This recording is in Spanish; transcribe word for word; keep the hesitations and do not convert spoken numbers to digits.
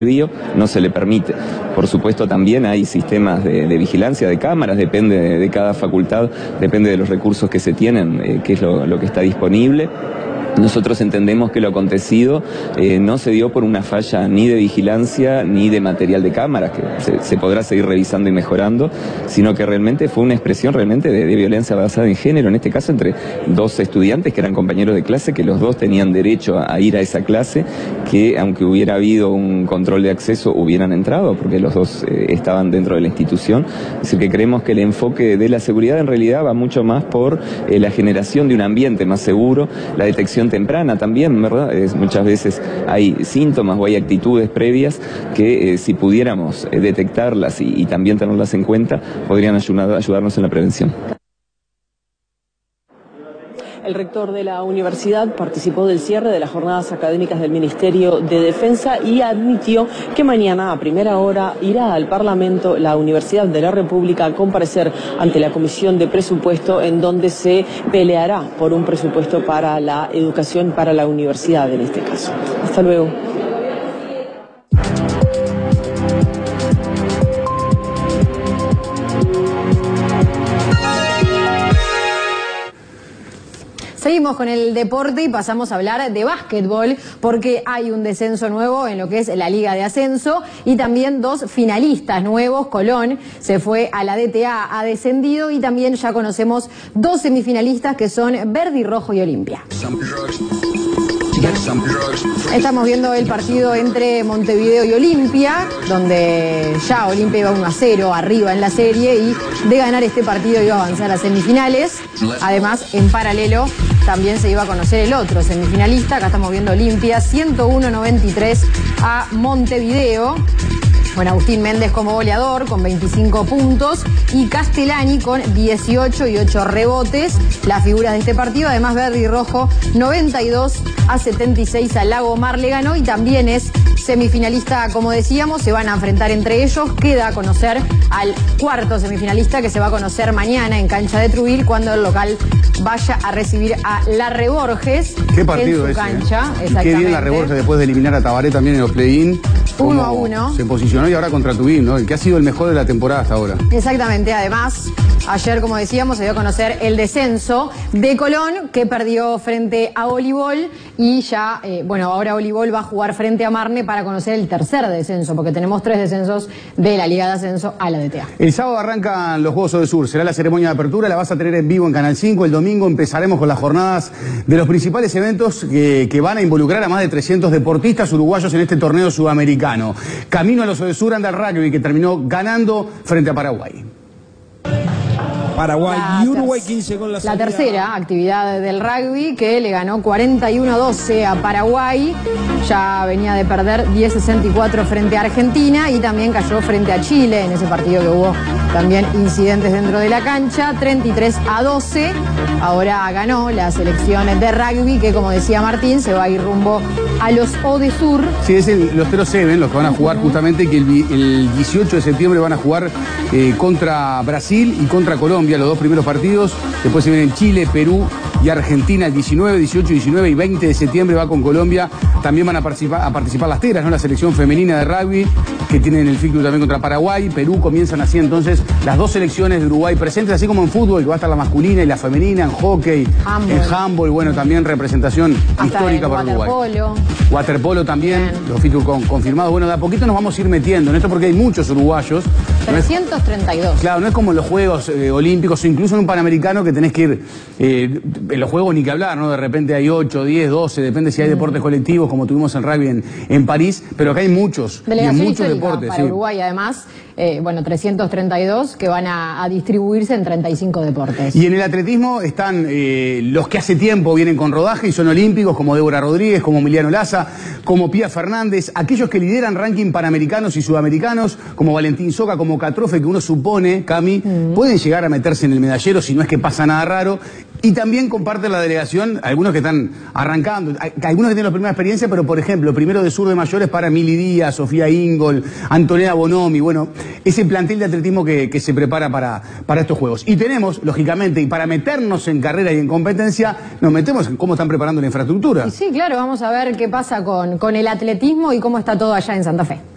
no se le permite. Por supuesto también hay sistemas de, de vigilancia, de cámaras, depende de, de cada facultad, depende de los recursos que se tienen, eh, qué es lo, lo que está disponible. Nosotros entendemos que lo acontecido eh, no se dio por una falla ni de vigilancia ni de material de cámaras, que se, se podrá seguir revisando y mejorando, sino que realmente fue una expresión realmente de, de violencia basada en género, en este caso entre dos estudiantes que eran compañeros de clase, que los dos tenían derecho a, a ir a esa clase, que aunque hubiera habido un control de acceso hubieran entrado, porque los dos eh, estaban dentro de la institución. Así que creemos que el enfoque de la seguridad en realidad va mucho más por eh, la generación de un ambiente más seguro, la detección temprana también, ¿verdad? Es, muchas veces hay síntomas o hay actitudes previas que eh, si pudiéramos eh, detectarlas y, y también tenerlas en cuenta, podrían ayudar, ayudarnos en la prevención. El rector de la universidad participó del cierre de las jornadas académicas del Ministerio de Defensa y admitió que mañana a primera hora irá al Parlamento la Universidad de la República a comparecer ante la Comisión de Presupuesto, en donde se peleará por un presupuesto para la educación, para la universidad en este caso. Hasta luego. Seguimos con el deporte y pasamos a hablar de básquetbol, porque hay un descenso nuevo en lo que es la Liga de Ascenso y también dos finalistas nuevos. Colón se fue a la D T A, ha descendido, y también ya conocemos dos semifinalistas que son Verde y Rojo y Olimpia. Estamos viendo el partido entre Montevideo y Olimpia, donde ya Olimpia iba uno a cero arriba en la serie, y de ganar este partido iba a avanzar a semifinales. Además, en paralelo también se iba a conocer el otro semifinalista. Acá estamos viendo Olimpia ciento uno a noventa y tres a Montevideo. Bueno, Agustín Méndez como goleador con veinticinco puntos y Castellani con dieciocho y ocho rebotes, las figuras de este partido. Además, Verde y Rojo noventa y dos a setenta y seis a Lagomar le ganó, y también es semifinalista, como decíamos. Se van a enfrentar entre ellos. Queda a conocer al cuarto semifinalista, que se va a conocer mañana en cancha de Trujillo, cuando el local vaya a recibir a Larre Borges. Qué partido en su ese, cancha. ¿eh? Qué bien Larre Borges, después de eliminar a Tabaré también en los play-in. Uno a uno. Se posicionó, y ahora contra Tubín, ¿no? El que ha sido el mejor de la temporada hasta ahora. Exactamente. Además, ayer, como decíamos, se dio a conocer el descenso de Colón, que perdió frente a Voleibol, y ya, eh, bueno, ahora Voleibol va a jugar frente a Marne para conocer el tercer descenso, porque tenemos tres descensos de la Liga de Ascenso a la D T A. El sábado arrancan los Juegos del Sur, será la ceremonia de apertura, la vas a tener en vivo en Canal cinco. El domingo empezaremos con las jornadas de los principales eventos que, que van a involucrar a más de trescientos deportistas uruguayos en este torneo sudamericano. Camino a los Sur anda el rugby, que terminó ganando frente a Paraguay. Paraguay La y Uruguay quince con la La salida. tercera actividad del rugby, que le ganó cuarenta y uno a doce a Paraguay. Ya venía de perder diez a sesenta y cuatro frente a Argentina, y también cayó frente a Chile en ese partido que hubo también incidentes dentro de la cancha. treinta y tres a doce. Ahora ganó la selección de rugby, que, como decía Martín, se va a ir rumbo a los Odesur. Sí, es el, los Tero Seven, los que van a jugar justamente, que el, el dieciocho de septiembre van a jugar eh, contra Brasil y contra Colombia, los dos primeros partidos. Después se vienen Chile, Perú y Argentina el diecinueve, dieciocho, diecinueve y veinte de septiembre va con Colombia. También van a participar, a participar las Teras, ¿no? La selección femenina de rugby, que tienen el fixture también contra Paraguay. Perú, comienzan así entonces las dos selecciones de Uruguay presentes, así como en fútbol, que va a estar la masculina y la femenina, en hockey, Handball. en handball, bueno, también representación Hasta histórica en para Uruguay. waterpolo. Waterpolo también, Bien. los fixtures con, confirmados. Bueno, de a poquito nos vamos a ir metiendo en esto, porque hay muchos uruguayos. No es- trescientos treinta y dos. Claro, no es como en los Juegos eh, Olímpicos, o incluso en un Panamericano, que tenés que ir, eh, en los Juegos ni que hablar, ¿no? De repente hay ocho, diez, doce, depende si hay deportes colectivos, como tuvimos en rugby en, en París, pero acá hay muchos, y en Delegación muchos histórica deportes. para Sí. Uruguay, además, eh, bueno, trescientos treinta y dos que van a, a distribuirse en treinta y cinco deportes. Y en el atletismo están eh, los que hace tiempo vienen con rodaje y son olímpicos, como Débora Rodríguez, como Emiliano Laza, como Pía Fernández, aquellos que lideran ranking panamericanos y sudamericanos, como Valentín Soca, como Catrofe, que uno supone, Cami, mm. pueden llegar a meterse en el medallero si no es que pasa nada raro. Y también comparte la delegación algunos que están arrancando, hay- algunos que tienen la primera experiencia, pero por ejemplo, primero de sur de mayores para Mili Díaz, Sofía Ingol, Antonella Bonomi, bueno, ese plantel de atletismo que, que se prepara para, para estos Juegos. Y tenemos, lógicamente, y para meternos en carrera y en competencia, nos metemos en cómo están preparando la infraestructura. Y sí, claro, vamos a ver qué pasa con, con el atletismo y cómo está todo allá en Santa Fe.